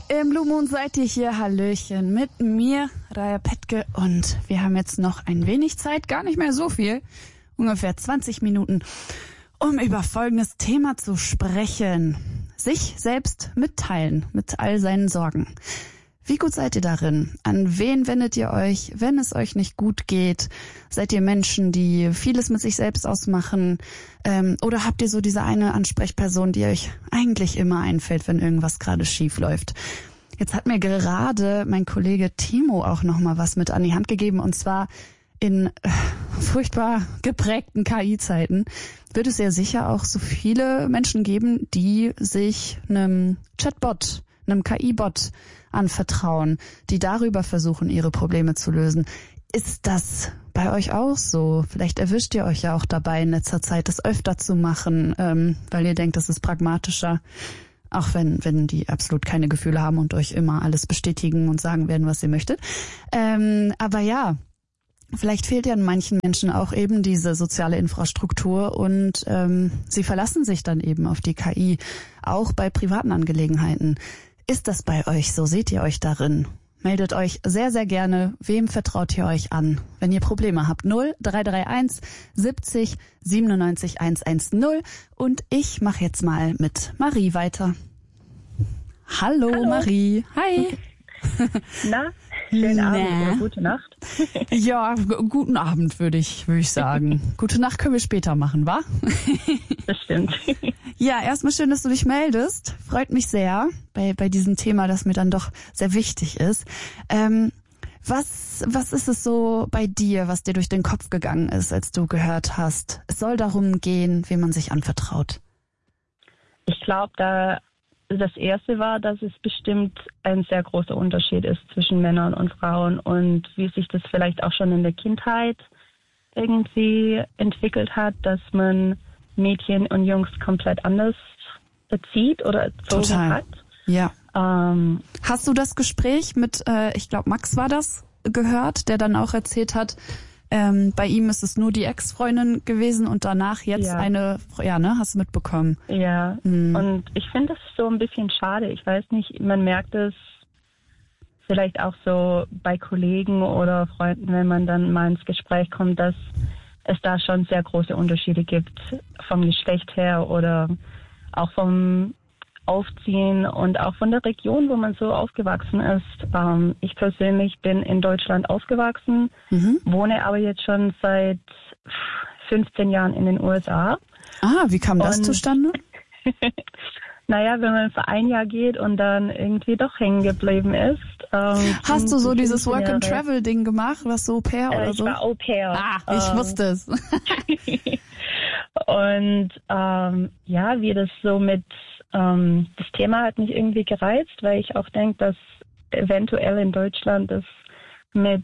Im Blue Moon seid ihr hier, Hallöchen, mit mir, Raya Petke, und wir haben jetzt noch ein wenig Zeit, gar nicht mehr so viel, ungefähr 20 Minuten, um über folgendes Thema zu sprechen. Sich selbst mitteilen, mit all seinen Sorgen. Wie gut seid ihr darin? An wen wendet ihr euch, wenn es euch nicht gut geht? Seid ihr Menschen, die vieles mit sich selbst ausmachen? Oder habt ihr so diese eine Ansprechperson, die euch eigentlich immer einfällt, wenn irgendwas gerade schief läuft? Jetzt hat mir gerade mein Kollege Timo auch noch mal was mit an die Hand gegeben. Und zwar in furchtbar geprägten KI-Zeiten wird es ja sicher auch so viele Menschen geben, die sich einem Chatbot, einem KI-Bot anvertrauen, die darüber versuchen, ihre Probleme zu lösen. Ist das bei euch auch so? Vielleicht erwischt ihr euch ja auch dabei, in letzter Zeit das öfter zu machen, weil ihr denkt, das ist pragmatischer, auch wenn die absolut keine Gefühle haben und euch immer alles bestätigen und sagen werden, was ihr möchtet. Aber ja, vielleicht fehlt ja an manchen Menschen auch eben diese soziale Infrastruktur und sie verlassen sich dann eben auf die KI, auch bei privaten Angelegenheiten. Ist das bei euch so? Seht ihr euch darin? Meldet euch sehr, sehr gerne. Wem vertraut ihr euch an, wenn ihr Probleme habt? 0331 70 97 110. Und ich mache jetzt mal mit Marie weiter. Hallo. Marie. Hi. Na, schönen Abend oder gute Nacht. Ja, guten Abend würde ich sagen. Gute Nacht können wir später machen, wa? Das stimmt. Ja, erstmal schön, dass du dich meldest. Freut mich sehr bei diesem Thema, das mir dann doch sehr wichtig ist. Was ist es so bei dir, was dir durch den Kopf gegangen ist, als du gehört hast, es soll darum gehen, wem man sich anvertraut? Ich glaube, das Erste war, dass es bestimmt ein sehr großer Unterschied ist zwischen Männern und Frauen und wie sich das vielleicht auch schon in der Kindheit irgendwie entwickelt hat, dass man Mädchen und Jungs komplett anders erzieht oder erzogen hat. Ja. Hast du das Gespräch mit, ich glaube Max war das, gehört, der dann auch erzählt hat, bei ihm ist es nur die Ex-Freundin gewesen und danach jetzt eine, hast du mitbekommen? Ja, und ich finde das so ein bisschen schade. Ich weiß nicht, man merkt es vielleicht auch so bei Kollegen oder Freunden, wenn man dann mal ins Gespräch kommt, dass es da schon sehr große Unterschiede gibt vom Geschlecht her oder auch vom Aufziehen und auch von der Region, wo man so aufgewachsen ist. Ich persönlich bin in Deutschland aufgewachsen, wohne aber jetzt schon seit 15 Jahren in den USA. Ah, wie kam das zustande? Naja, wenn man für ein Jahr geht und dann irgendwie doch hängen geblieben ist. Hast du so dieses Work-and-Travel-Ding gemacht, was so Au-pair oder so? Ich war Au-pair. Ich wusste es. Und wie das so mit, das Thema hat mich irgendwie gereizt, weil ich auch denke, dass eventuell in Deutschland das mit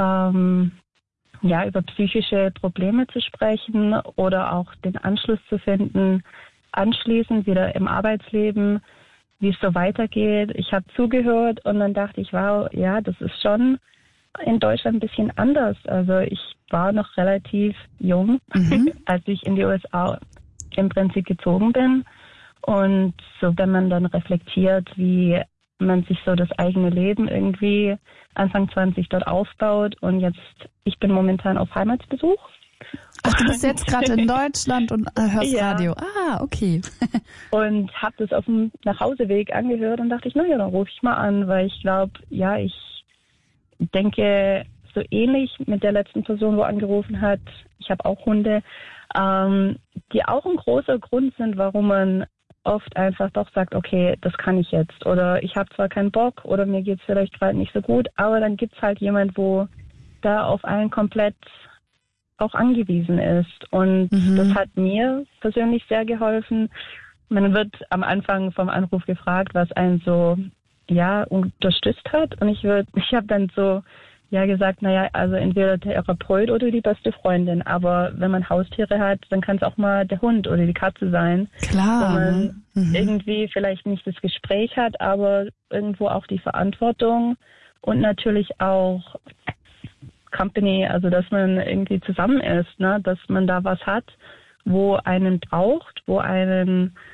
über psychische Probleme zu sprechen oder auch den Anschluss zu finden, anschließend wieder im Arbeitsleben, wie es so weitergeht. Ich habe zugehört und dann dachte ich, wow, ja, das ist schon in Deutschland ein bisschen anders. Also ich war noch relativ jung, als ich in die USA im Prinzip gezogen bin. Und so, wenn man dann reflektiert, wie man sich so das eigene Leben irgendwie Anfang 20 dort aufbaut und jetzt, ich bin momentan auf Heimatsbesuch. Ach, du bist jetzt gerade in Deutschland und hörst Radio. Ah, okay. Und habe das auf dem Nachhauseweg angehört und dachte ich, naja, dann rufe ich mal an, weil ich glaube, ich denke so ähnlich mit der letzten Person, wo angerufen hat. Ich habe auch Hunde, die auch ein großer Grund sind, warum man oft einfach doch sagt, okay, das kann ich jetzt. Oder ich habe zwar keinen Bock oder mir geht's vielleicht gerade nicht so gut, aber dann gibt's halt jemand, wo da auf einen komplett auch angewiesen ist. Und das hat mir persönlich sehr geholfen. Man wird am Anfang vom Anruf gefragt, was einen so unterstützt hat. Und ich habe dann so gesagt, also entweder der Therapeut oder die beste Freundin. Aber wenn man Haustiere hat, dann kann es auch mal der Hund oder die Katze sein. Klar. Wenn man irgendwie vielleicht nicht das Gespräch hat, aber irgendwo auch die Verantwortung und natürlich auch Company, also dass man irgendwie zusammen ist, ne? Dass man da was hat, wo einen braucht, wo einen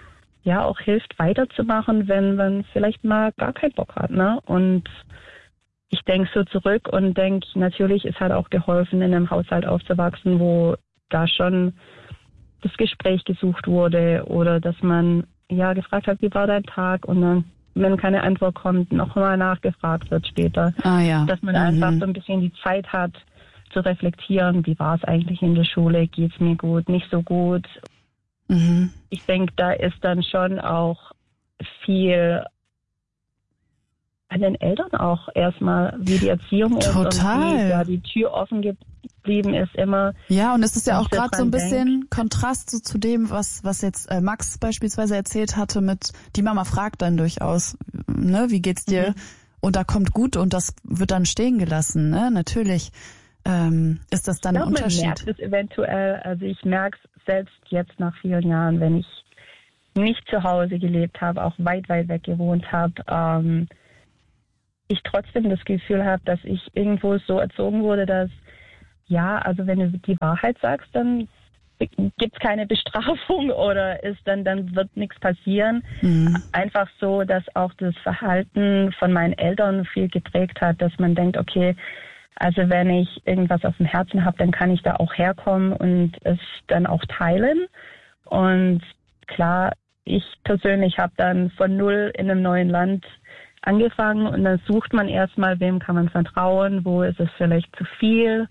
ja auch hilft, weiterzumachen, wenn man vielleicht mal gar keinen Bock hat, ne? Und ich denke so zurück und denke, natürlich, es hat auch geholfen, in einem Haushalt aufzuwachsen, wo da schon das Gespräch gesucht wurde oder dass man ja gefragt hat, wie war dein Tag, und dann, wenn keine Antwort kommt, nochmal nachgefragt wird später. Ja. Dass man einfach so ein bisschen die Zeit hat zu reflektieren, wie war es eigentlich in der Schule, geht's mir gut, nicht so gut. Ich denke, da ist dann schon auch viel an den Eltern auch erstmal, wie die Erziehung ist und wie da die Tür offen geblieben ist immer. Ja, und es ist ja auch gerade so ein bisschen Kontrast so zu dem, was jetzt Max beispielsweise erzählt hatte mit, die Mama fragt dann durchaus, ne, wie geht's dir? Und da kommt gut und das wird dann stehen gelassen, ne, natürlich. Ist das dann ein Unterschied? Man merkt es eventuell, also ich merke es selbst jetzt nach vielen Jahren, wenn ich nicht zu Hause gelebt habe, auch weit, weit weg gewohnt habe, ich trotzdem das Gefühl habe, dass ich irgendwo so erzogen wurde, dass, ja, also wenn du die Wahrheit sagst, dann gibt es keine Bestrafung oder dann wird nichts passieren. Einfach so, dass auch das Verhalten von meinen Eltern viel geprägt hat, dass man denkt, okay, also wenn ich irgendwas auf dem Herzen habe, dann kann ich da auch herkommen und es dann auch teilen. Und klar, ich persönlich habe dann von null in einem neuen Land angefangen und dann sucht man erstmal, wem kann man vertrauen, wo ist es vielleicht zu viel.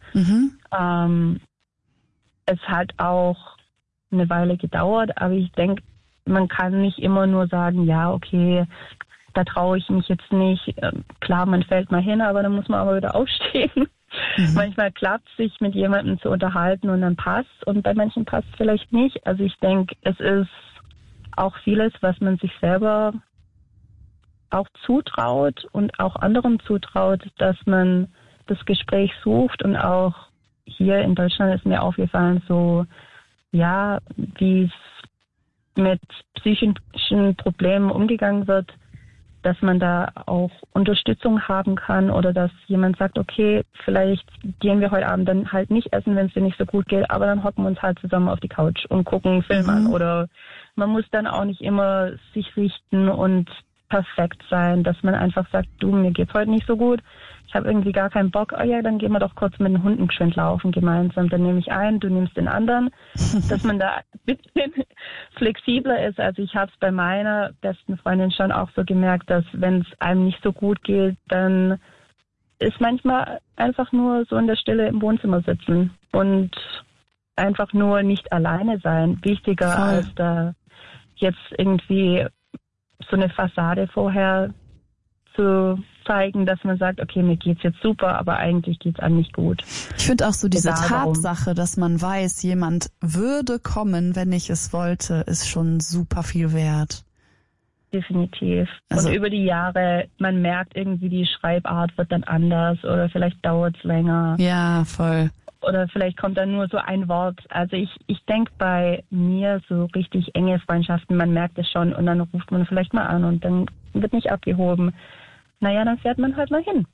Es hat auch eine Weile gedauert, aber ich denke, man kann nicht immer nur sagen, ja, okay, da traue ich mich jetzt nicht. Klar, man fällt mal hin, aber dann muss man aber wieder aufstehen. Manchmal klappt es, sich mit jemandem zu unterhalten und dann passt und bei manchen passt es vielleicht nicht. Also ich denke, es ist auch vieles, was man sich selber auch zutraut und auch anderen zutraut, dass man das Gespräch sucht. Und auch hier in Deutschland ist mir aufgefallen, so, ja, wie es mit psychischen Problemen umgegangen wird, dass man da auch Unterstützung haben kann oder dass jemand sagt, okay, vielleicht gehen wir heute Abend dann halt nicht essen, wenn es dir nicht so gut geht, aber dann hocken wir uns halt zusammen auf die Couch und gucken einen Film an. Oder man muss dann auch nicht immer sich richten und perfekt sein, dass man einfach sagt, du, mir geht's heute nicht so gut, ich habe irgendwie gar keinen Bock, oh ja, dann gehen wir doch kurz mit den Hunden geschwind laufen gemeinsam, dann nehme ich einen, du nimmst den anderen, dass man da ein bisschen flexibler ist. Also ich habe es bei meiner besten Freundin schon auch so gemerkt, dass wenn es einem nicht so gut geht, dann ist manchmal einfach nur so in der Stille im Wohnzimmer sitzen und einfach nur nicht alleine sein, wichtiger als da jetzt irgendwie so eine Fassade vorher zu zeigen, dass man sagt, okay, mir geht's jetzt super, aber eigentlich geht's einem nicht gut. Ich finde auch so diese Tatsache, dass man weiß, jemand würde kommen, wenn ich es wollte, ist schon super viel wert. Definitiv. Also, und über die Jahre, man merkt irgendwie, die Schreibart wird dann anders oder vielleicht dauert's länger. Ja, voll. Oder vielleicht kommt dann nur so ein Wort. Also ich denke bei mir so richtig enge Freundschaften, man merkt es schon und dann ruft man vielleicht mal an und dann wird nicht abgehoben. Naja, dann fährt man halt mal hin.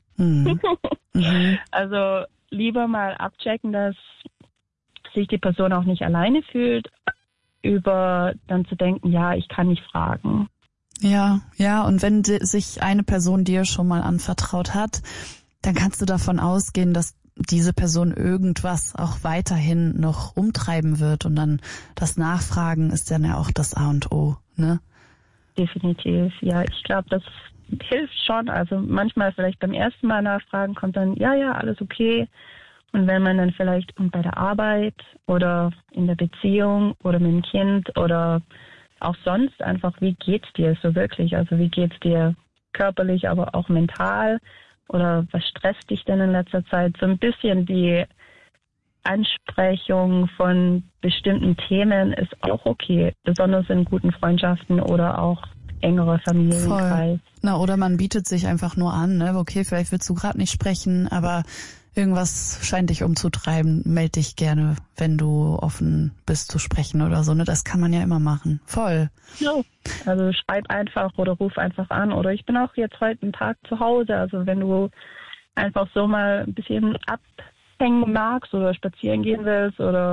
Also lieber mal abchecken, dass sich die Person auch nicht alleine fühlt, über dann zu denken, ja, ich kann nicht fragen. Ja, und wenn sich eine Person dir schon mal anvertraut hat, dann kannst du davon ausgehen, dass diese Person irgendwas auch weiterhin noch umtreiben wird und dann das Nachfragen ist dann ja auch das A und O, ne? Definitiv, ja, ich glaube, das hilft schon. Also manchmal vielleicht beim ersten Mal nachfragen kommt dann, ja, alles okay. Und wenn man dann vielleicht bei der Arbeit oder in der Beziehung oder mit dem Kind oder auch sonst einfach, wie geht's dir so wirklich? Also wie geht's dir körperlich, aber auch mental? Oder was stresst dich denn in letzter Zeit? So ein bisschen die Ansprechung von bestimmten Themen ist auch okay, besonders in guten Freundschaften oder auch engerer Familienkreis. Na, oder man bietet sich einfach nur an, ne? Okay, vielleicht willst du gerade nicht sprechen, aber irgendwas scheint dich umzutreiben, meld dich gerne, wenn du offen bist zu sprechen oder so, ne? Das kann man ja immer machen. Voll. Ja, also schreib einfach oder ruf einfach an oder ich bin auch jetzt heute einen Tag zu Hause, also wenn du einfach so mal ein bisschen abhängen magst oder spazieren gehen willst oder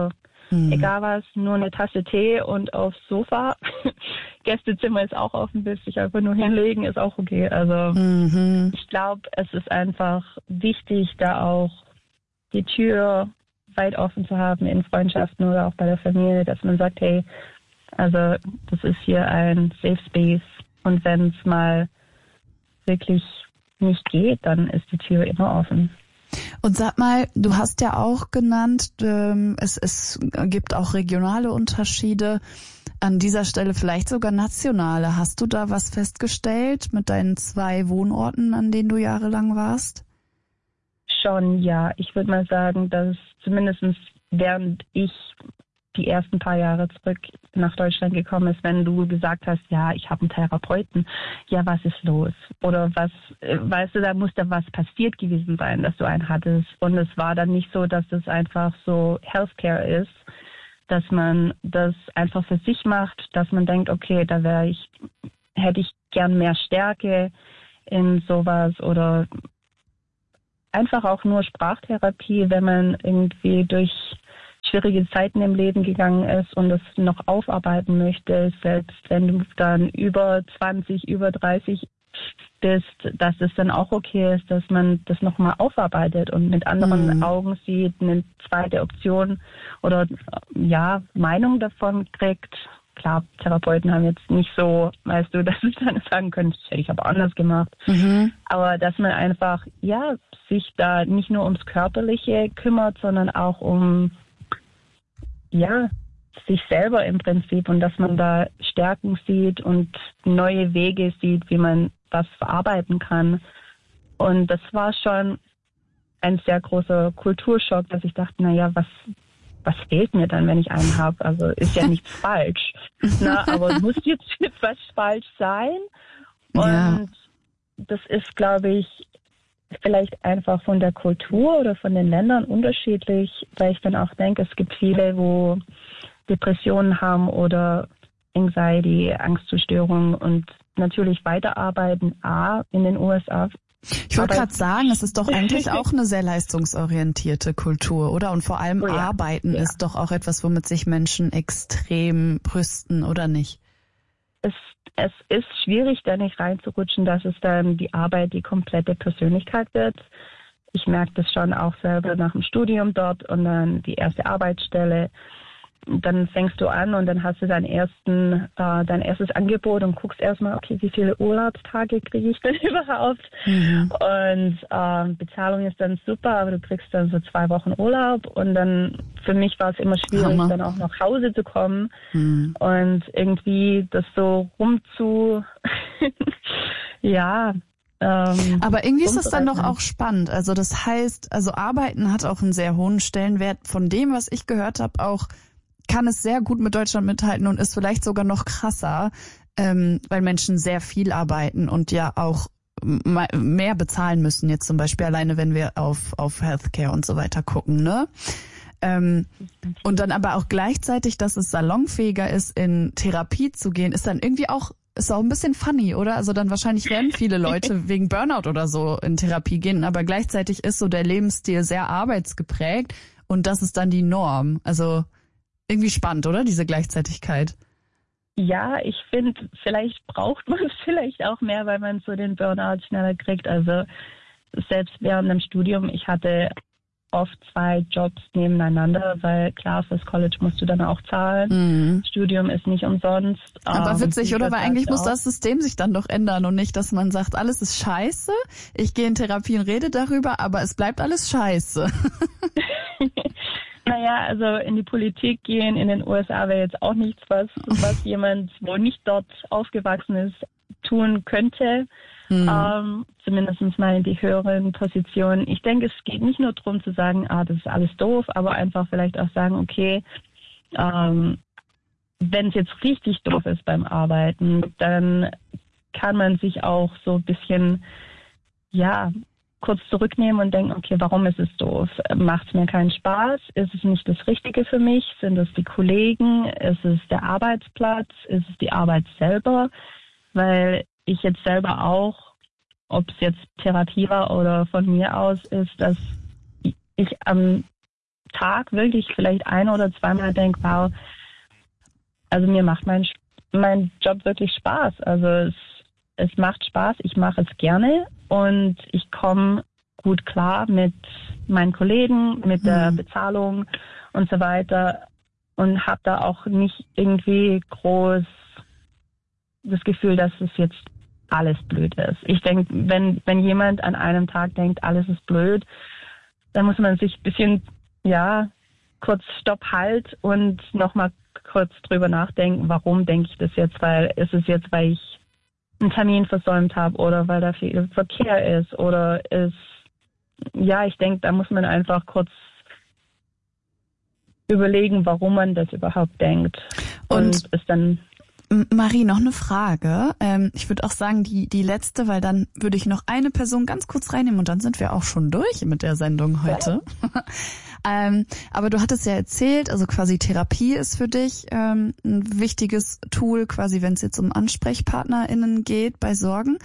Egal was, nur eine Tasse Tee und aufs Sofa. Gästezimmer ist auch offen, willst dich einfach nur hinlegen, ist auch okay. Also ich glaube, es ist einfach wichtig, da auch die Tür weit offen zu haben in Freundschaften oder auch bei der Familie, dass man sagt, hey, also das ist hier ein Safe Space und wenn es mal wirklich nicht geht, dann ist die Tür immer offen. Und sag mal, du hast ja auch genannt, es gibt auch regionale Unterschiede, an dieser Stelle vielleicht sogar nationale. Hast du da was festgestellt mit deinen 2 Wohnorten, an denen du jahrelang warst? Schon, ja. Ich würde mal sagen, dass zumindest während ich die ersten paar Jahre zurück nach Deutschland gekommen ist, wenn du gesagt hast, ja, ich habe einen Therapeuten, ja, was ist los? Oder was, weißt du, da muss da was passiert gewesen sein, dass du einen hattest. Und es war dann nicht so, dass es einfach so Healthcare ist, dass man das einfach für sich macht, dass man denkt, okay, hätte ich gern mehr Stärke in sowas oder einfach auch nur Sprachtherapie, wenn man irgendwie durch schwierige Zeiten im Leben gegangen ist und es noch aufarbeiten möchte, selbst wenn du dann über 20, über 30 bist, dass es dann auch okay ist, dass man das nochmal aufarbeitet und mit anderen Augen sieht, eine zweite Option oder ja, Meinung davon kriegt. Klar, Therapeuten haben jetzt nicht so, weißt du, dass sie dann sagen können, das hätte ich aber anders gemacht. Aber dass man einfach, ja, sich da nicht nur ums Körperliche kümmert, sondern auch um ja, sich selber im Prinzip und dass man da Stärken sieht und neue Wege sieht, wie man was verarbeiten kann. Und das war schon ein sehr großer Kulturschock, dass ich dachte, naja, was fehlt mir dann, wenn ich einen habe? Also ist ja nichts falsch. Aber muss jetzt was falsch sein? Und das ist, glaube ich, vielleicht einfach von der Kultur oder von den Ländern unterschiedlich, weil ich dann auch denke, es gibt viele, wo Depressionen haben oder Anxiety, Angstzustörungen und natürlich weiterarbeiten, in den USA. Ich wollte gerade sagen, es ist doch eigentlich auch eine sehr leistungsorientierte Kultur, oder? Und vor allem Arbeiten ist doch auch etwas, womit sich Menschen extrem brüsten, oder nicht? Es ist schwierig, da nicht reinzurutschen, dass es dann die Arbeit die komplette Persönlichkeit wird. Ich merke das schon auch selber nach dem Studium dort und dann die erste Arbeitsstelle. Dann fängst du an und dann hast du dein erstes Angebot und guckst erstmal, okay, wie viele Urlaubstage kriege ich denn überhaupt? Und Bezahlung ist dann super, aber du kriegst dann so 2 Wochen Urlaub und dann für mich war es immer schwierig, dann auch nach Hause zu kommen und irgendwie das so aber irgendwie ist das dann doch auch spannend. Also das heißt, Arbeiten hat auch einen sehr hohen Stellenwert. Von dem, was ich gehört habe, auch kann es sehr gut mit Deutschland mithalten und ist vielleicht sogar noch krasser, weil Menschen sehr viel arbeiten und ja auch mehr bezahlen müssen. Jetzt zum Beispiel alleine, wenn wir auf Healthcare und so weiter gucken, ne? Und dann aber auch gleichzeitig, dass es salonfähiger ist, in Therapie zu gehen, ist dann irgendwie auch ein bisschen funny, oder? Also dann wahrscheinlich werden viele Leute wegen Burnout oder so in Therapie gehen, aber gleichzeitig ist so der Lebensstil sehr arbeitsgeprägt und das ist dann die Norm. Also irgendwie spannend, oder? Diese Gleichzeitigkeit. Ja, ich finde, vielleicht braucht man es vielleicht auch mehr, weil man so den Burnout schneller kriegt. Also selbst während dem Studium, ich hatte oft 2 Jobs nebeneinander, weil klar, fürs College musst du dann auch zahlen. Studium ist nicht umsonst. Aber witzig, oder? Weil eigentlich muss das System sich dann doch ändern und nicht, dass man sagt, alles ist scheiße, ich gehe in Therapie und rede darüber, aber es bleibt alles scheiße. Naja, also in die Politik gehen in den USA wäre jetzt auch nichts, was jemand, wo nicht dort aufgewachsen ist, tun könnte. Zumindest mal in die höheren Positionen. Ich denke, es geht nicht nur darum zu sagen, das ist alles doof, aber einfach vielleicht auch sagen, okay, wenn es jetzt richtig doof ist beim Arbeiten, dann kann man sich auch so ein bisschen, kurz zurücknehmen und denken, okay, warum ist es doof? Macht es mir keinen Spaß? Ist es nicht das Richtige für mich? Sind es die Kollegen? Ist es der Arbeitsplatz? Ist es die Arbeit selber? Weil ich jetzt selber auch, ob es jetzt Therapie war oder von mir aus ist, dass ich am Tag wirklich vielleicht ein- oder zweimal denke, wow, also mir macht mein Job wirklich Spaß. Also es macht Spaß, ich mache es gerne und ich komme gut klar mit meinen Kollegen, mit der Bezahlung und so weiter und habe da auch nicht irgendwie groß das Gefühl, dass es jetzt alles blöd ist. Ich denke, wenn jemand an einem Tag denkt, alles ist blöd, dann muss man sich ein bisschen, kurz Stopp halt und nochmal kurz drüber nachdenken, warum denke ich das jetzt, weil ist es jetzt, weil ich einen Termin versäumt habe oder weil da viel Verkehr ist oder ich denke, da muss man einfach kurz überlegen, warum man das überhaupt denkt. Und es dann... Marie, noch eine Frage. Ich würde auch sagen, die letzte, weil dann würde ich noch eine Person ganz kurz reinnehmen und dann sind wir auch schon durch mit der Sendung heute. Aber du hattest ja erzählt, also quasi Therapie ist für dich ein wichtiges Tool, quasi wenn es jetzt um AnsprechpartnerInnen geht bei Sorgen.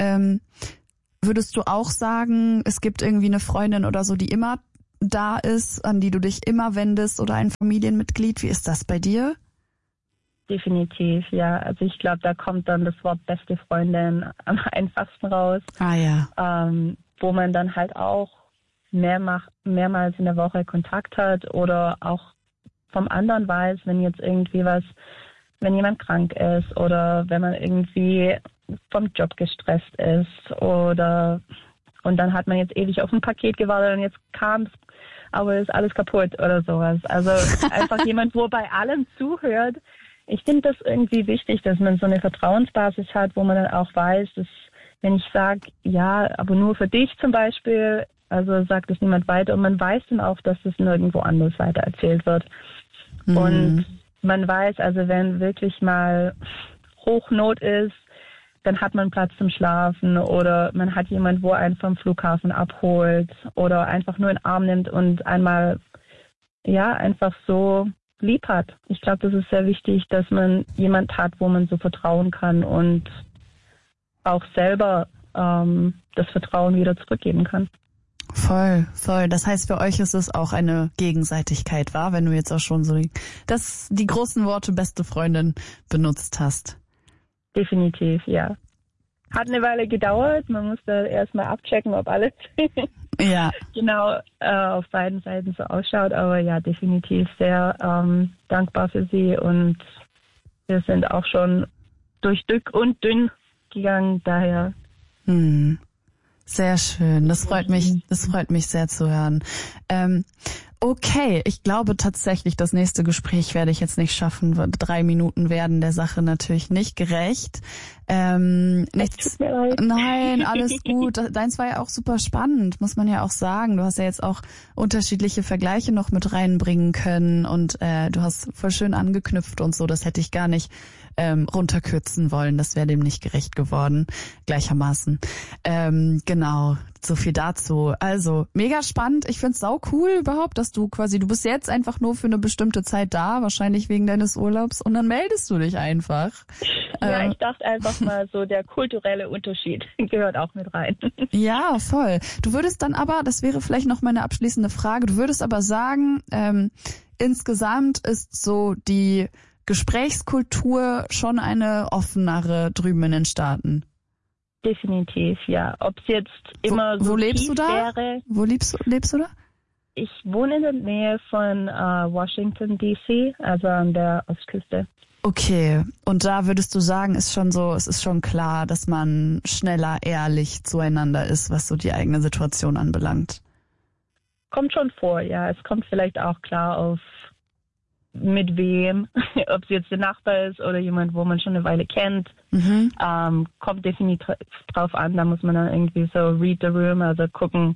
Würdest du auch sagen, es gibt irgendwie eine Freundin oder so, die immer da ist, an die du dich immer wendest oder ein Familienmitglied? Wie ist das bei dir? Definitiv, ja. Also ich glaube, da kommt dann das Wort beste Freundin am einfachsten raus. Ah ja. Wo man dann halt auch mehrmals in der Woche Kontakt hat oder auch vom anderen weiß, wenn jetzt irgendwie wenn jemand krank ist oder wenn man irgendwie vom Job gestresst ist und dann hat man jetzt ewig auf ein Paket gewartet und jetzt kam es, aber ist alles kaputt oder sowas. Also einfach jemand, wo bei allem zuhört. Ich finde das irgendwie wichtig, dass man so eine Vertrauensbasis hat, wo man dann auch weiß, dass wenn ich sage, ja, aber nur für dich zum Beispiel, also sagt es niemand weiter und man weiß dann auch, dass es nirgendwo anders weiter erzählt wird. Und man weiß, also wenn wirklich mal Hochnot ist, dann hat man Platz zum Schlafen oder man hat jemand, wo einen vom Flughafen abholt oder einfach nur in den Arm nimmt und einmal, einfach so lieb hat. Ich glaube, das ist sehr wichtig, dass man jemand hat, wo man so vertrauen kann und auch selber das Vertrauen wieder zurückgeben kann. Voll. Das heißt, für euch ist es auch eine Gegenseitigkeit, wahr? Wenn du jetzt auch schon so die großen Worte beste Freundin benutzt hast. Definitiv, ja. Hat eine Weile gedauert. Man musste erstmal abchecken, ob alles genau auf beiden Seiten so ausschaut. Aber ja, definitiv sehr dankbar für sie. Und wir sind auch schon durch dick und dünn gegangen. Daher. Sehr schön. Das freut mich sehr zu hören. Okay, ich glaube tatsächlich, das nächste Gespräch werde ich jetzt nicht schaffen. 3 Minuten werden der Sache natürlich nicht gerecht. Tut mir leid. Nein, alles gut. Deins war ja auch super spannend, muss man ja auch sagen. Du hast ja jetzt auch unterschiedliche Vergleiche noch mit reinbringen können und du hast voll schön angeknüpft und so. Das hätte ich gar nicht runterkürzen wollen. Das wäre dem nicht gerecht geworden, gleichermaßen. Genau, so viel dazu. Also, mega spannend. Ich find's sau cool überhaupt, dass du bist jetzt einfach nur für eine bestimmte Zeit da, wahrscheinlich wegen deines Urlaubs, und dann meldest du dich einfach. Ja, ich dachte einfach mal so, der kulturelle Unterschied gehört auch mit rein. Ja, voll. Du würdest dann aber, das wäre vielleicht noch meine abschließende Frage, du würdest aber sagen, insgesamt ist so die Gesprächskultur schon eine offenere drüben in den Staaten. Definitiv, ja. Ob es jetzt immer so wo lebst du da? wäre. Wo lebst du da? Ich wohne in der Nähe von Washington, D.C., also an der Ostküste. Okay, und da würdest du sagen, es ist schon klar, dass man schneller ehrlich zueinander ist, was so die eigene Situation anbelangt. Kommt schon vor, ja. Es kommt vielleicht auch klar auf mit wem, ob es jetzt der Nachbar ist oder jemand, wo man schon eine Weile kennt. Kommt definitiv drauf an, da muss man dann irgendwie so read the room, also gucken,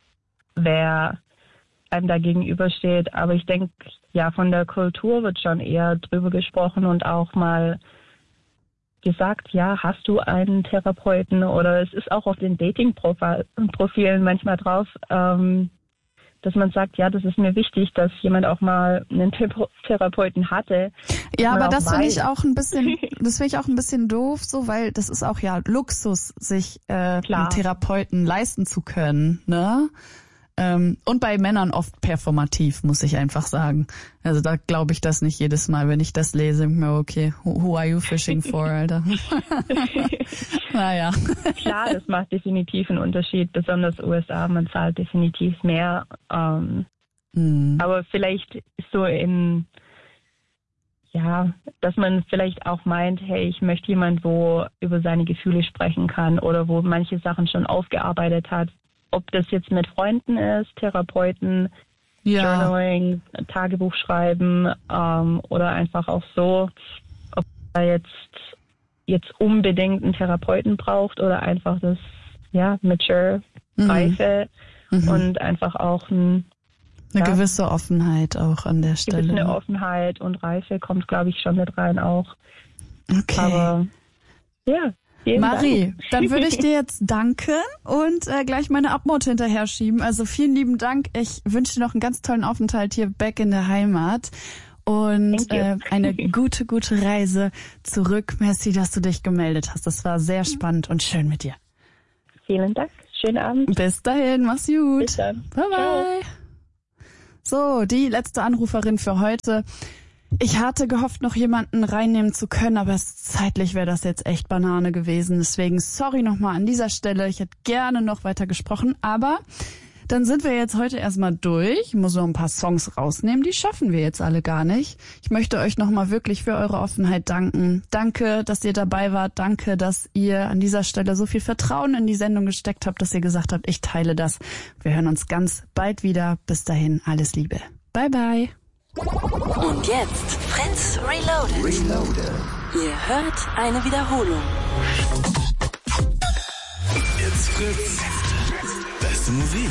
wer einem da gegenübersteht. Aber ich denke, ja, von der Kultur wird schon eher drüber gesprochen und auch mal gesagt, ja, hast du einen Therapeuten? Oder es ist auch auf den Dating-Profilen manchmal drauf, dass man sagt, ja, das ist mir wichtig, dass jemand auch mal einen Therapeuten hatte. Ja, aber das finde ich auch ein bisschen doof, so, weil das ist auch ja Luxus, sich einen Therapeuten leisten zu können, ne? Und bei Männern oft performativ, muss ich einfach sagen. Also da glaube ich das nicht jedes Mal, wenn ich das lese. Okay, who are you fishing for, Alter? Naja. Klar, das macht definitiv einen Unterschied, besonders USA, man zahlt definitiv mehr. Aber vielleicht so dass man vielleicht auch meint, hey, ich möchte jemand, wo über seine Gefühle sprechen kann oder wo manche Sachen schon aufgearbeitet hat. Ob das jetzt mit Freunden ist, Therapeuten, Journaling, Tagebuch schreiben oder einfach auch so, ob er jetzt unbedingt einen Therapeuten braucht oder einfach das, mature, Reife und einfach auch eine gewisse Offenheit auch an der Stelle. Eine Offenheit und Reife kommt, glaube ich, schon mit rein auch. Okay. Aber Marie, dann würde ich dir jetzt danken und gleich meine Abmod hinterher schieben. Also vielen lieben Dank. Ich wünsche dir noch einen ganz tollen Aufenthalt hier back in der Heimat und eine gute Reise zurück. Merci, dass du dich gemeldet hast. Das war sehr spannend und schön mit dir. Vielen Dank. Schönen Abend. Bis dahin. Mach's gut. Bis dann. Bye, bye. So, die letzte Anruferin für heute. Ich hatte gehofft, noch jemanden reinnehmen zu können, aber zeitlich wäre das jetzt echt Banane gewesen. Deswegen sorry nochmal an dieser Stelle. Ich hätte gerne noch weiter gesprochen, aber dann sind wir jetzt heute erstmal durch. Ich muss noch ein paar Songs rausnehmen, die schaffen wir jetzt alle gar nicht. Ich möchte euch nochmal wirklich für eure Offenheit danken. Danke, dass ihr dabei wart. Danke, dass ihr an dieser Stelle so viel Vertrauen in die Sendung gesteckt habt, dass ihr gesagt habt, ich teile das. Wir hören uns ganz bald wieder. Bis dahin, alles Liebe. Bye, bye. Und jetzt Fritz Reloaded. Ihr hört eine Wiederholung. Jetzt Fritz. Beste Musik.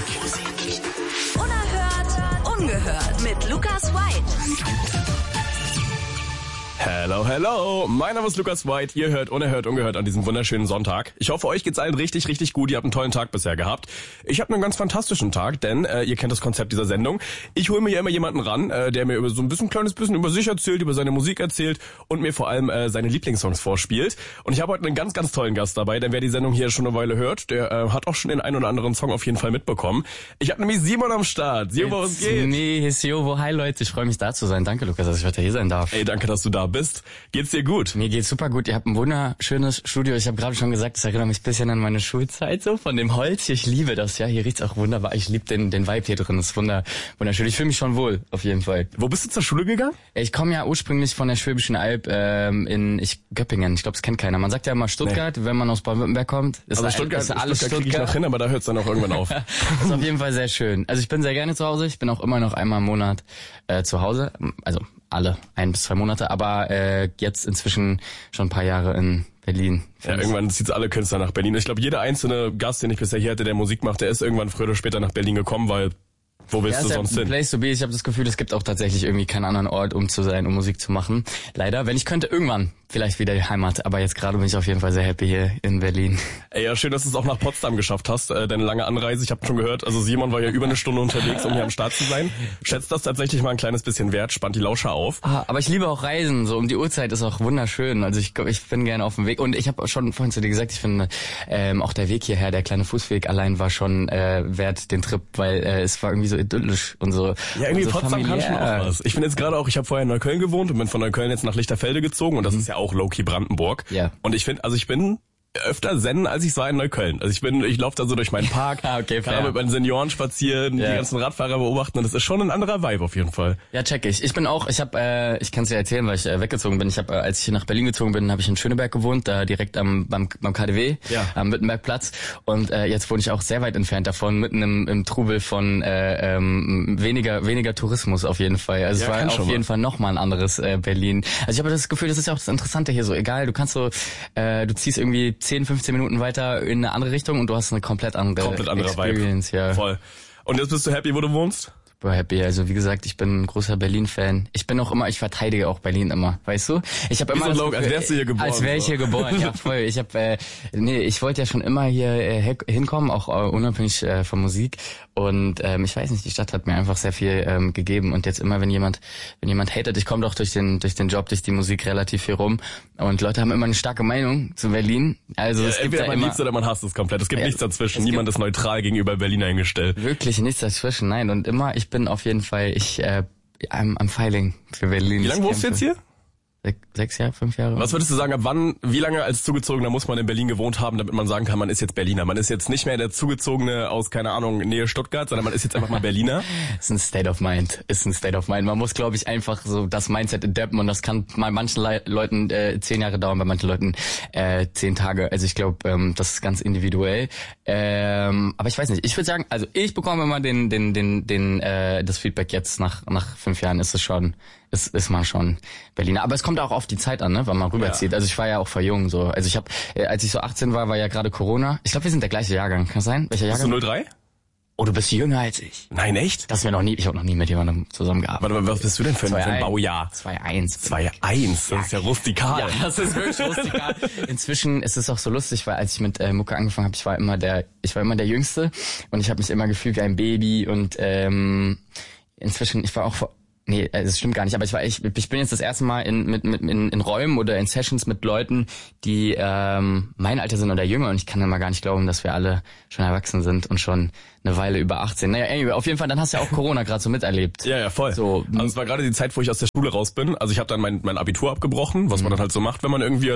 Unerhört, ungehört mit Lukas White. Hello, mein Name ist Lukas White, ihr hört Unerhört, ungehört an diesem wunderschönen Sonntag. Ich hoffe, euch geht's allen richtig gut, ihr habt einen tollen Tag bisher gehabt. Ich habe einen ganz fantastischen Tag, denn ihr kennt das Konzept dieser Sendung. Ich hole mir ja immer jemanden ran, der mir so ein kleines bisschen über sich erzählt, über seine Musik erzählt und mir vor allem seine Lieblingssongs vorspielt. Und ich habe heute einen ganz tollen Gast dabei, denn wer die Sendung hier schon eine Weile hört, der hat auch schon den einen oder anderen Song auf jeden Fall mitbekommen. Ich habe nämlich Simon am Start. Simon, was geht? Nee, hier ist Jovo. Hi Leute, ich freue mich da zu sein. Danke Lukas, dass ich heute hier sein darf. Ey, danke, dass du da bist. Geht's dir gut? Mir geht's super gut. Ihr habt ein wunderschönes Studio. Ich habe gerade schon gesagt, es erinnert mich ein bisschen an meine Schulzeit, so von dem Holz. Ich liebe das, ja. Hier riecht's auch wunderbar. Ich liebe den Vibe hier drin. Das ist wunderschön. Ich fühle mich schon wohl, auf jeden Fall. Wo bist du zur Schule gegangen? Ich komme ja ursprünglich von der Schwäbischen Alb in Göppingen. Ich glaube, das kennt keiner. Man sagt ja immer Stuttgart, wenn man aus Baden-Württemberg kommt. Also Stuttgart kriege ich noch hin, aber da hört's dann auch irgendwann auf. Das ist auf jeden Fall sehr schön. Also ich bin sehr gerne zu Hause. Ich bin auch immer noch einmal im Monat zu Hause. Also alle 1 bis 2 Monate, aber jetzt inzwischen schon ein paar Jahre in Berlin. Ja, irgendwann zieht's alle Künstler nach Berlin. Ich glaube, jeder einzelne Gast, den ich bisher hier hatte, der Musik macht, der ist irgendwann früher oder später nach Berlin gekommen, weil wo willst du sonst hin? Place to be. Ich habe das Gefühl, es gibt auch tatsächlich irgendwie keinen anderen Ort, um zu sein, um Musik zu machen. Leider, wenn ich könnte, irgendwann vielleicht wieder die Heimat. Aber jetzt gerade bin ich auf jeden Fall sehr happy hier in Berlin. Ey, ja, schön, dass du es auch nach Potsdam geschafft hast. Deine lange Anreise. Ich habe schon gehört, also Simon war ja über eine Stunde unterwegs, um hier am Start zu sein. Schätzt das tatsächlich mal ein kleines bisschen wert, spannt die Lauscher auf. Aber ich liebe auch Reisen. So um die Uhrzeit ist auch wunderschön. Also ich bin gerne auf dem Weg. Und ich habe schon vorhin zu dir gesagt, ich finde auch der Weg hierher, der kleine Fußweg allein war schon wert den Trip, weil es war irgendwie so idyllisch und so. Ja, irgendwie so Potsdam familiär. kann schon auch was. Ich bin jetzt gerade auch, ich habe vorher in Neukölln gewohnt und bin von Neukölln jetzt nach Lichterfelde gezogen und das ist ja auch low-key Brandenburg. Ja. Und ich finde, also ich bin öfter zen, als ich war in Neukölln. Also ich laufe da so durch meinen Park, Okay, kann mit meinen Senioren spazieren, die ganzen Radfahrer beobachten und das ist schon ein anderer Vibe auf jeden Fall. Ja, check ich. Ich kann es dir erzählen, weil ich weggezogen bin. Als ich hier nach Berlin gezogen bin, habe ich in Schöneberg gewohnt, da direkt beim KaDeWe, am Wittenbergplatz. Und jetzt wohne ich auch sehr weit entfernt davon, mitten im Trubel von weniger Tourismus auf jeden Fall. Also es war auf jeden Fall nochmal ein anderes Berlin. Also ich habe das Gefühl, das ist ja auch das Interessante hier so. Egal, du kannst du ziehst irgendwie 10, 15 Minuten weiter in eine andere Richtung und du hast eine komplett andere Experience, Vibe. Ja. Voll. Und jetzt bist du happy, wo du wohnst? super happy. Also wie gesagt, ich bin ein großer Berlin-Fan. Ich verteidige auch Berlin immer, weißt du? Ich habe immer als wärst du hier geboren. Als wäre ich hier geboren, ja voll. Ich wollte ja schon immer hier hinkommen, auch unabhängig von Musik. Und ich weiß nicht, die Stadt hat mir einfach sehr viel gegeben. Und jetzt immer, wenn jemand hatet, ich komme doch durch den Job, durch die Musik relativ viel rum. Und Leute haben immer eine starke Meinung zu Berlin. Also es gibt entweder man liebt es oder man hasst es komplett. Es gibt nichts dazwischen. Niemand ist neutral gegenüber Berlin eingestellt. Wirklich nichts dazwischen, nein. Und immer, ich bin auf jeden Fall, I'm fighting für Berlin. Wie lange wohnst du jetzt hier? 6 Jahre, 5 Jahre. Was würdest du sagen, wie lange als Zugezogener muss man in Berlin gewohnt haben, damit man sagen kann, man ist jetzt Berliner? Man ist jetzt nicht mehr der Zugezogene aus, keine Ahnung, Nähe Stuttgart, sondern man ist jetzt einfach mal Berliner? Ist ein State of Mind. Man muss, glaube ich, einfach so das Mindset adapten und das kann bei manchen Leuten 10 Jahre dauern, bei manchen Leuten 10 Tage. Also ich glaube, das ist ganz individuell. Aber ich weiß nicht. Ich würde sagen, also ich bekomme immer das Feedback jetzt nach 5 Jahren ist man schon Berliner. Aber es kommt auch auf die Zeit an, ne, wann man rüberzieht. Ja. Also ich war ja auch voll jung, so. Also ich habe, als ich so 18 war ja gerade Corona. Ich glaube, wir sind der gleiche Jahrgang. Kann das sein? Welcher Jahrgang? Bist du 03? Oh, du bist jünger als ich. Nein, echt? Ich habe noch nie mit jemandem zusammengearbeitet. Warte mal, was bist du denn für ein Baujahr? 2-1. 2-1, das ist ja rustikal. Ja, das ist wirklich rustikal. Inzwischen ist es auch so lustig, weil als ich mit Mucke angefangen habe, ich war immer der Jüngste und ich habe mich immer gefühlt wie ein Baby und inzwischen, ich war auch nee, das stimmt gar nicht, aber ich bin jetzt das erste Mal in Räumen oder in Sessions mit Leuten, die mein Alter sind oder jünger und ich kann immer gar nicht glauben, dass wir alle schon erwachsen sind und schon eine Weile über 18. Naja, anyway, auf jeden Fall, dann hast du ja auch Corona gerade so miterlebt. Ja, voll. So, also es war gerade die Zeit, wo ich aus der Schule raus bin. Also ich habe dann mein Abitur abgebrochen, was man dann halt so macht, wenn man irgendwie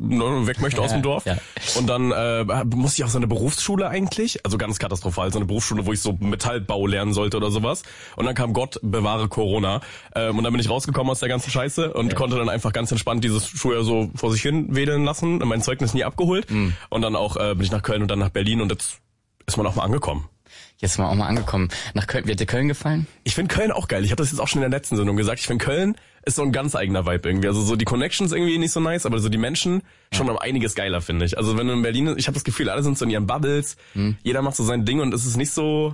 weg möchte aus dem Dorf. Ja. Und dann musste ich auf so eine Berufsschule eigentlich, also ganz katastrophal, so eine Berufsschule, wo ich so Metallbau lernen sollte oder sowas. Und dann kam Gott bewahre Corona. Und dann bin ich rausgekommen aus der ganzen Scheiße und konnte dann einfach ganz entspannt dieses Schuljahr so vor sich hin wedeln lassen. Mein Zeugnis nie abgeholt. Und dann auch bin ich nach Köln und dann nach Berlin und jetzt ist man auch mal angekommen. Jetzt mal auch mal angekommen. Nach Köln, wie hat dir Köln gefallen? Ich finde Köln auch geil. Ich habe das jetzt auch schon in der letzten Sendung gesagt. Ich finde Köln ist so ein ganz eigener Vibe irgendwie. Also so die Connections irgendwie nicht so nice, aber so die Menschen schon um einiges geiler, finde ich. Also wenn du in Berlin, ich habe das Gefühl, alle sind so in ihren Bubbles. Jeder macht so sein Ding und es ist nicht so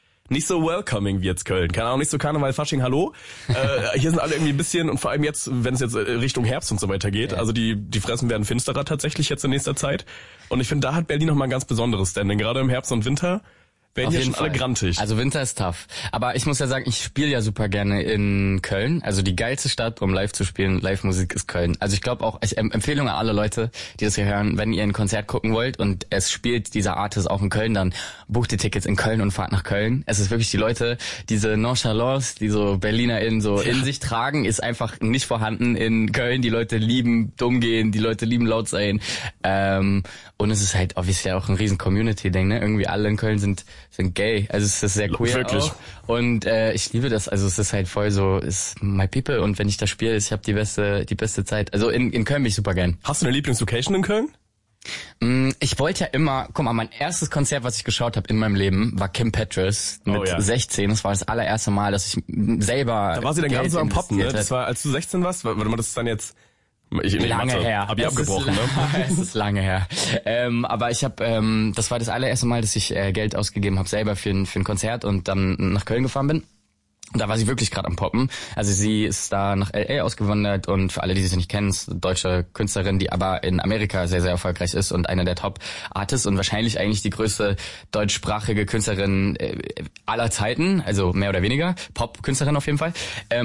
welcoming wie jetzt Köln. Keine Ahnung, nicht so Karneval, Fasching, hallo. Hier sind alle irgendwie ein bisschen, und vor allem jetzt, wenn es jetzt Richtung Herbst und so weiter geht, also die Fressen werden finsterer tatsächlich jetzt in nächster Zeit. Und ich finde, da hat Berlin nochmal ein ganz besonderes Standing. Gerade im Herbst und Winter werden hier schon alle grantig. Also Winter ist tough. Aber ich muss ja sagen, ich spiele ja super gerne in Köln. Also die geilste Stadt, um live zu spielen, Live-Musik ist Köln. Also ich glaube auch, Empfehlung an alle Leute, die das hier hören, wenn ihr ein Konzert gucken wollt und es spielt dieser Artist auch in Köln, dann bucht die Tickets in Köln und fahrt nach Köln. Es ist wirklich die Leute, diese Nonchalance, die so BerlinerInnen so in sich tragen, ist einfach nicht vorhanden in Köln. Die Leute lieben dumm gehen, die Leute lieben laut sein. Und es ist halt obviously auch ein riesen Community-Ding, ne? Irgendwie alle in Köln sind gay, also es ist sehr queer. Wirklich. Auch. Und ich liebe das, also es ist halt voll so, ist my people und wenn ich da spiele, ich habe die beste Zeit. Also in Köln bin ich super gern. Hast du eine Lieblingslocation in Köln? Ich wollte ja immer, guck mal, mein erstes Konzert, was ich geschaut habe in meinem Leben, war Kim Petras mit 16. Das war das allererste Mal, dass ich selber Da war sie dann gerade so am Poppen, ne? Das war, als du 16 warst, warte mal, das ist dann jetzt... Lange her. Hab ich abgebrochen, ne? Es ist lange her. Aber ich habe, das war das allererste Mal, dass ich Geld ausgegeben habe selber für ein Konzert und dann nach Köln gefahren bin. Und da war sie wirklich gerade am Poppen. Also sie ist da nach L.A. ausgewandert und für alle, die sie nicht kennen, ist eine deutsche Künstlerin, die aber in Amerika sehr, sehr erfolgreich ist und eine der Top-Artists und wahrscheinlich eigentlich die größte deutschsprachige Künstlerin aller Zeiten, also mehr oder weniger, Pop-Künstlerin auf jeden Fall.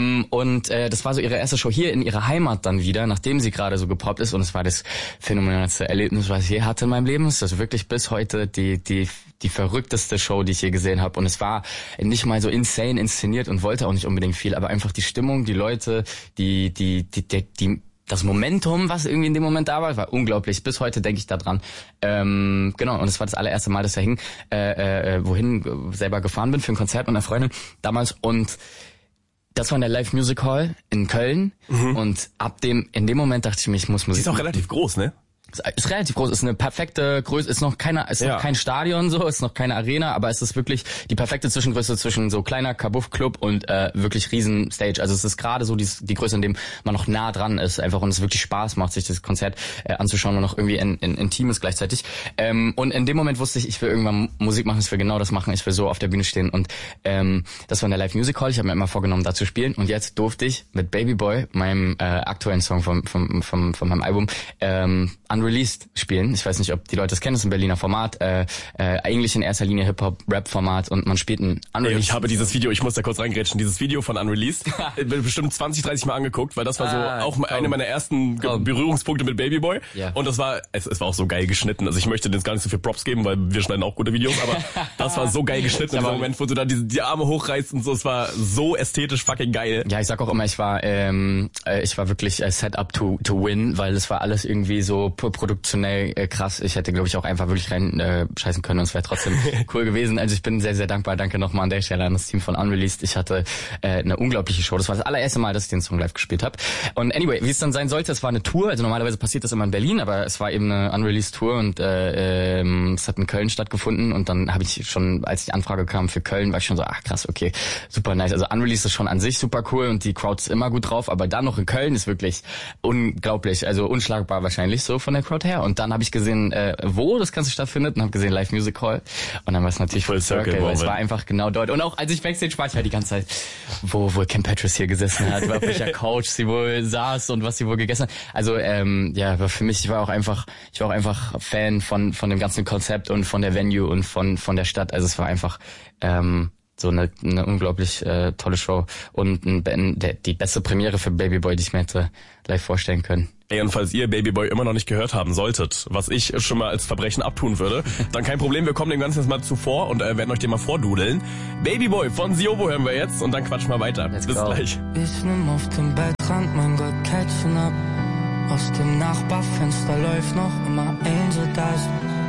Das war so ihre erste Show hier in ihrer Heimat dann wieder, nachdem sie gerade so gepoppt ist und es war das phänomenalste Erlebnis, was ich je hatte in meinem Leben. Es ist also wirklich bis heute die verrückteste Show, die ich je gesehen habe und es war nicht mal so insane inszeniert und wollte auch nicht unbedingt viel, aber einfach die Stimmung, die Leute, das Momentum, was irgendwie in dem Moment da war unglaublich. Bis heute denke ich da dran. Genau, und es war das allererste Mal, dass ich wohin selber gefahren bin für ein Konzert mit einer Freundin damals und das war in der Live Music Hall in Köln und in dem Moment dachte ich mir, ich muss Musik. Die ist auch relativ groß, ne? Ist relativ groß, ist eine perfekte Größe, ist noch kein Stadion so, ist noch keine Arena, aber es ist wirklich die perfekte Zwischengröße zwischen so kleiner Kabuff-Club und wirklich riesen Stage. Also es ist gerade so die Größe, in dem man noch nah dran ist einfach und es wirklich Spaß macht, sich das Konzert anzuschauen und noch irgendwie intim ist gleichzeitig. Und in dem Moment wusste ich will irgendwann Musik machen, ich will genau das machen, ich will so auf der Bühne stehen und das war in der Live Music Hall, ich habe mir immer vorgenommen, da zu spielen und jetzt durfte ich mit Baby Boy, meinem aktuellen Song von meinem Album, Unreleased spielen. Ich weiß nicht, ob die Leute das kennen, das ist ein Berliner Format, eigentlich in erster Linie Hip-Hop-Rap-Format und man spielt ein Unreleased. Ich habe dieses Video, ich muss da kurz reingrätschen, dieses Video von Unreleased bestimmt 20, 30 Mal angeguckt, weil das war so auch eine meiner ersten Berührungspunkte mit Baby Boy und es war auch so geil geschnitten. Also ich möchte denen gar nicht so viel Props geben, weil wir schneiden auch gute Videos, aber das war so geil geschnitten in dem Moment, wo du da die Arme hochreißt und so, es war so ästhetisch fucking geil. Ja, ich sag auch immer, ich war wirklich set up to win, weil es war alles irgendwie so produktionell krass. Ich hätte, glaube ich, auch einfach wirklich rein scheißen können und es wäre trotzdem cool gewesen. Also ich bin sehr, sehr dankbar. Danke nochmal an der Stelle an das Team von Unreleased. Ich hatte eine unglaubliche Show. Das war das allererste Mal, dass ich den Song live gespielt habe. Und anyway, wie es dann sein sollte, es war eine Tour. Also normalerweise passiert das immer in Berlin, aber es war eben eine Unreleased Tour und es hat in Köln stattgefunden und dann habe ich schon, als die Anfrage kam für Köln, war ich schon so, ach krass, okay, super nice. Also Unreleased ist schon an sich super cool und die Crowd ist immer gut drauf, aber dann noch in Köln ist wirklich unglaublich, also unschlagbar wahrscheinlich so von der Crowd her. Und dann habe ich gesehen, wo das Ganze stattfindet und habe gesehen Live Music Hall und dann war es natürlich Full Circle, weil es war einfach genau dort. Und auch als ich Backstage war, ich war die ganze Zeit, wo Kim Petras hier gesessen hat, auf welcher Couch sie wohl saß und was sie wohl gegessen hat. Also war für mich, ich war auch einfach Fan von dem ganzen Konzept und von der Venue und von der Stadt. Also es war einfach so eine unglaublich tolle Show und die beste Premiere für Baby Boy, die ich mir hätte live vorstellen können. Ey, und falls ihr Baby Boy immer noch nicht gehört haben solltet, was ich schon mal als Verbrechen abtun würde, dann kein Problem, wir kommen dem Ganzen jetzt mal zuvor und werden euch den mal vordudeln. Baby Boy von Siobo hören wir jetzt und dann quatschen wir weiter. Bis gleich. Ich nimm auf dem Bettrand, mein Gott, catchen ab. Aus dem Nachbarfenster läuft noch immer Angel Dust.